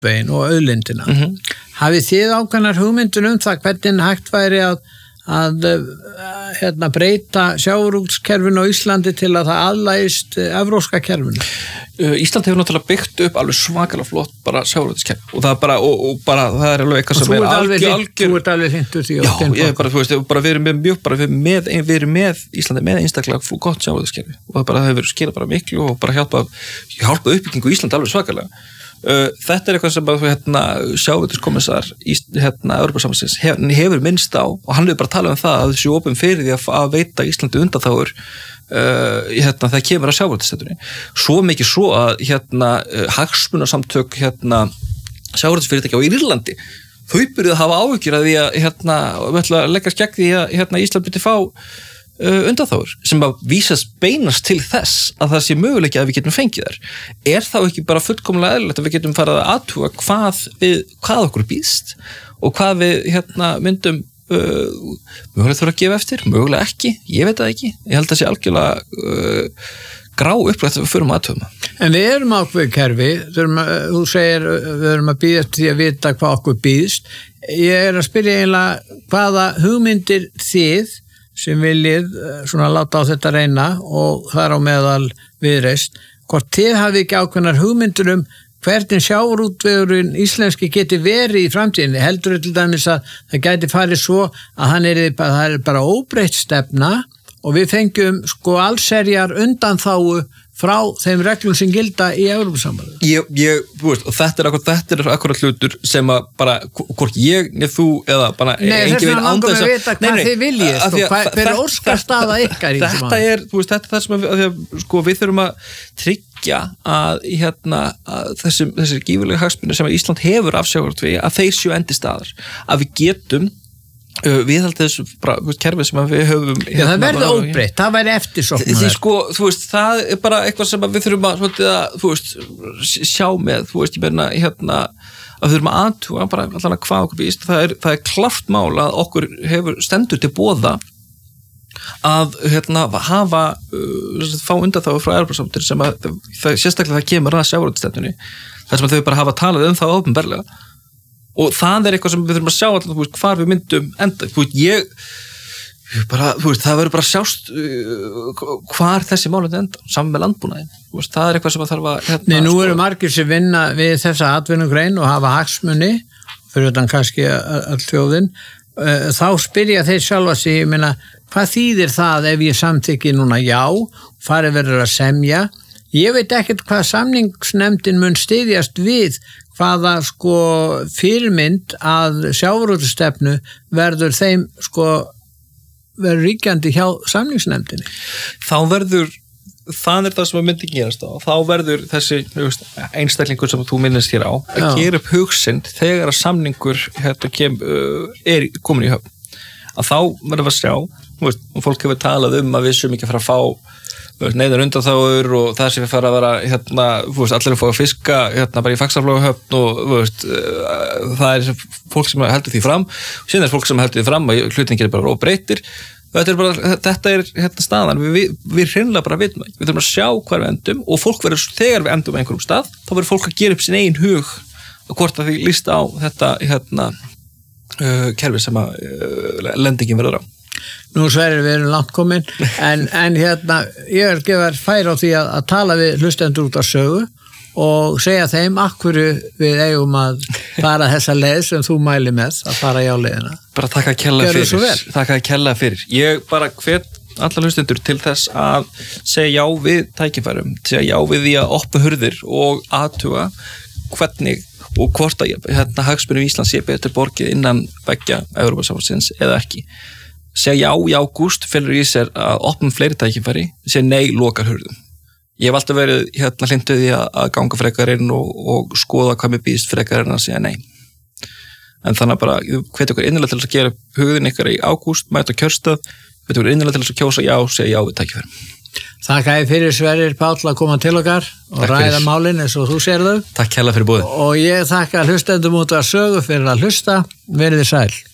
sjávarútveginn og auðlindina. Hafið þið ákveðnar hugmyndir það hvernig hægt væri að breyta sjávarútvegskerfinu á Íslandi til að það aðlagist evrópska kerfinu? Ísland hefur náttúrulega byggt upp alveg svakalega flott bara sjávarútvegskerfi og það er bara, það er alveg eitthvað sem er algjör. Þú ert alveg 50 Já, ég bara, þú veist, við erum með Íslandi með einstaklega gott sjávarútvegskerfi og það bara hefur skilað bara miklu og bara hjálpa uppbyggingu Íslandi alveg svakalega. Þetta er eitthvað sem sjávarútvegskommissar Evrópusambandsins hefur minnst á og hann hefur bara talað það að þessu opin fyrir því að veita Íslandi undanþágur það kemur að sjávarútvegsstefnunni. Svo mikið svo að hagsmunasamtök sjávarútvegsfyrirtækja á Írlandi þau byrjuðu að hafa áhyggjur að því að leggast gegn því að Ísland myndi fá undanþágur sem að vísast beinast til þess að það sé möguleiki að við getum fengið þær. Er þá ekki bara fullkomlega eðlilegt að við getum farið að athuga hvað okkur býðst og hvað við myndum mögulega þurfa að gefa eftir, mögulega ekki, ég veit það ekki. Ég held að það sé algjörlega grá upprætt að við förum aðtöfum. En við erum ákveð kerfi, þú segir við erum að býða eftir því að vita hvað okkur býðst. Ég er að spyrja eiginlega hvaða hugmyndir þið sem viljið svona láta á þetta reyna og þar á meðal Viðreisn, hvort þið hafið ekki ákveðnar hugmyndir hvernig sjávarútvegurinn íslenski geti verið í framtíðinni. Heldur til dæmis að það gæti farið svo að það er bara óbreytt stefna og við fengjum allserjar undanþágu frá þeim reglum sem gilda í Evrópusambandinu. Og þetta er akkurat hlutur sem að bara, hvort ég, þú eða bara engin veginn án þess að vita hvað þið viljið, hver er óskastaða ykkar í þessu máli? Þetta er það sem við þurfum að tryggja að þessir gífurlega hagsmunir sem Ísland hefur af sjávarútvegi, að þeir séu endistaðar, að við getum viðhaldið þessu kerfi sem við höfum það verður óbreytt, það væri eftirsóknar það er bara eitthvað sem við þurfum að sjá með ég meina að við þurfum að athuga bara allan að hvað okkur býst það er klárt mál að okkur stendur til boða að hafa fá undanþágu frá Evrópusambandinu sem að sérstaklega það kemur að sjávarútvegsstefnunni þar sem þau bara hafa talað það opinberlega. Og það er eitthvað sem við þurfum að sjá allan hvar við myndum enda. Það verður bara að sjást hvar þessi málið enda, saman með landbúnaðinn. Það er eitthvað sem að þarf að... Nú eru margir sem vinna við þessa atvinnugrein og hafa hagsmuni, fyrir utan kannski all þjóðin. Þá spyrja þeir sjálfa sig, ég meina, hvað þýðir það ef ég samþykki núna já, farið verður að semja? Ég veit ekkert hvað samningsnefndin mun styðjast við hvaða fyrirmynd að sjávarútvegsstefnu verður þeim verður ríkjandi hjá samningsnefndinni. Það er það sem myndi gerast á. Þá verður þessi einstaklingur sem þú minnist hér á að gera upp hugsynd þegar að samningur er komin í höfn. Að þá verður við að sjá, og fólk hefur talað að við séum ekki að fara að fá neyðar undanþágur og það sem við fara að vera allir að fá að fiska bara í Faxaflóahöfn og það er fólk sem heldur því fram og síðan er fólk sem heldur því fram að hlutin gerir bara óbreyttir. Þetta er staðan, við hreinlega bara vitum við þurfum að sjá hvar við endum og fólk verður, þegar við endum á einhverjum stað þá verður fólk að gera upp sin eigin hug og hvort að því líst á þetta kerfi sem að lendingin verður á. Nú Sverrir, við erum langt komin en ég er gefað færi á því að tala við hlustendur út af sögu og segja þeim hverju við eigum að fara þessa leið sem þú mæli með að fara í áleiðina. Bara takk að kella fyrir. Ég bara hvet alla hlustendur til þess að segja já við tækifærum, segja já við því að opna hurðir og athuga hvernig og hvort að hagsmunum Íslands sé betur borgið innan beggja Evrópusambandsins eða ekki. Segja já í ágúst felur í sér að opna fleiri tækifæri, segja nei lokar hurðum. Ég hef alltaf verið hlinduð í að ganga frekar inn og skoða hvað mér býðst frekar en að segja nei. En þannig að bara hvet okkur innilega til að gera hugðin ykkar í ágúst, mæta kjörstað, hvet okkur innilega til að kjósa já, segja já við tækifærum. Þakka fyrir Sverrir Páll að koma til okkar og ræða málin eins og þú sér þau. Takk hérlega fyrir boðið. Og ég þakka hlustendum út af sögu fyrir að hlusta. Verið þið sæl.